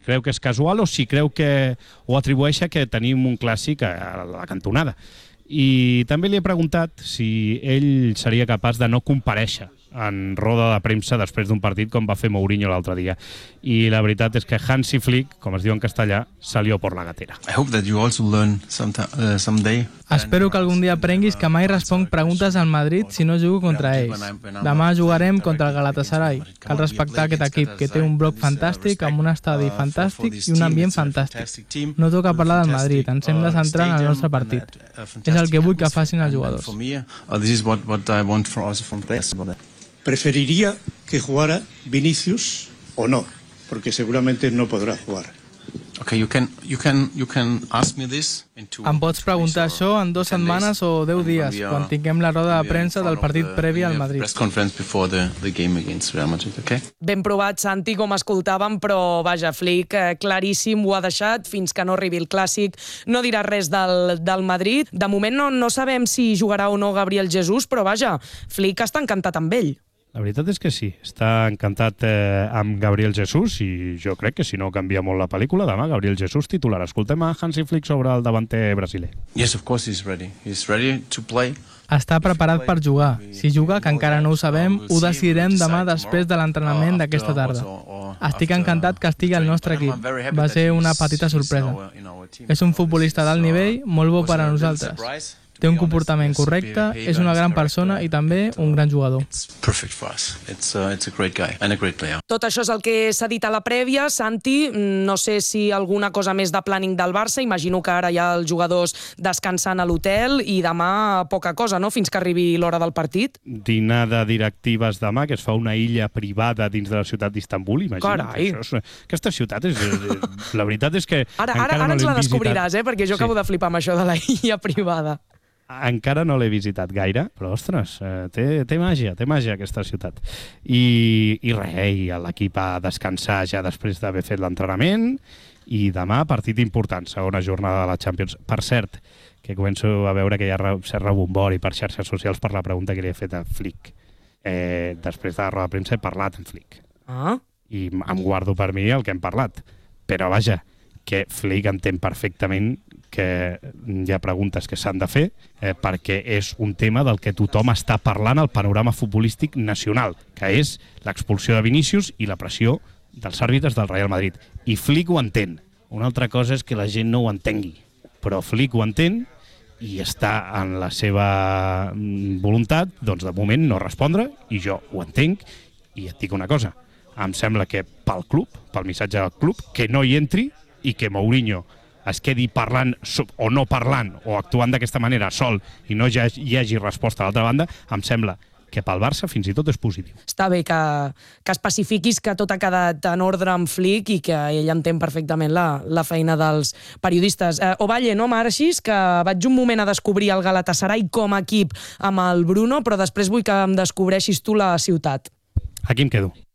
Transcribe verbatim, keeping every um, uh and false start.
creu que és casual o si creu que ho atribueix a que tenim un clàssic a la cantonada. I també li he preguntat si ell seria capaç de no comparèixer en roda de premsa després d'un partit com va fer Mourinho l'altre dia. I la veritat és que Hansi Flick, com es diu en castellà, salió por la gatera. I hope that you also learn sometime, uh, someday. Espero que algun dia aprenguis que mai responc preguntes al Madrid si no jugo contra ells. Demà jugarem contra el Galatasaray. Cal respectar aquest equip, que té un bloc fantàstic, amb un estadi fantàstic i un ambient fantàstic. No toca parlar del Madrid, ens hem de centrar en el nostre partit. És el que vull que facin els jugadors. Preferiría que jugara Vinicius o no, porque seguramente no podrá jugar. Okay, you can, you can, you can ask me this in two Em pots preguntar això en dues setmanes o deu dies, quan tinguem la roda de premsa del partit previ al Madrid. Ben provat, Santi, com escoltàvem, però vaja, Flick eh, claríssim ho ha deixat fins que no arribi el clàssic. No dirà res del, del Madrid. De moment no, no sabem si jugarà o no Gabriel Jesús, però vaja, Flick està encantat amb ell. La veritat és que sí, està encantat eh, amb Gabriel Jesús i jo crec que si no canvia molt la pel·lícula, demà Gabriel Jesús titular. Escoltem a Hansi Flick sobre el davanter brasiler. Yes, of course he's ready. He's ready to play. Està preparat per jugar. Si juga, que encara no ho sabem, ho decidirem demà després de l'entrenament d'aquesta tarda. Estic encantat que estigui al nostre equip. Va ser una petita sorpresa. És un futbolista d'alt nivell, molt bo per a nosaltres. Té un comportament correcte, és una gran persona i també un gran jugador. Tot això és el que s'ha dit a la prèvia. Santi, no sé si alguna cosa més de planning del Barça. Imagino que ara hi ha els jugadors descansant a l'hotel i demà poca cosa, no?, fins que arribi l'hora del partit. Dinar de directives demà, que es fa una illa privada dins de la ciutat d'Istanbul. Imagina't. Això és, aquesta ciutat és... La veritat és que... Ara, ara, ara ens la descobriràs, eh? Perquè jo acabo sí. de flipar amb això de la illa privada. Encara no l'he visitat gaire, però, ostres, eh, té, té màgia, té màgia aquesta ciutat. I, i res, i l'equip ha descansar ja després d'haver fet l'entrenament i demà partit important, segona jornada de la Champions. Per cert, que començo a veure que hi ha cert rebombori per xarxes socials per la pregunta que li he fet a Flick. Eh, després de la roda de premsa he parlat amb Flick. Ah? I em guardo per mi el que hem parlat. Però, vaja, que Flick entén perfectament que hi ha preguntes que s'han de fer eh, perquè és un tema del que tothom està parlant al panorama futbolístic nacional, que és l'expulsió de Vinícius i la pressió dels àrbitres del Real Madrid. I Flick ho entén. Una altra cosa és que la gent no ho entengui, però Flick ho entén i està en la seva voluntat, doncs de moment no respondre, i jo ho entenc, i et dic una cosa, em sembla que pel club, pel missatge del club, que no hi entri i que Mourinho es quedi parlant o no parlant o actuant d'aquesta manera sol i no hi hagi, hi hagi resposta a l'altra banda, em sembla que pel Barça fins i tot és positiu. Està bé que, que especifiquis que tot ha quedat en ordre amb Flick i que ell entén perfectament la, la feina dels periodistes. Eh, Ovalle, no marxis, que vaig un moment a descobrir el Galatasaray com a equip amb el Bruno, però després vull que em descobreixis tu la ciutat. Aquí em quedo.